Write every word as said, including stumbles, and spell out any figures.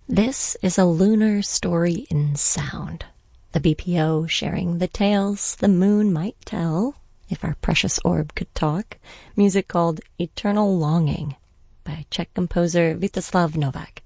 This is a lunar story in sound. The B P O sharing the tales the moon might tell, if our precious orb could talk. Music called Eternal Longing by Czech composer Vítězslav Novák.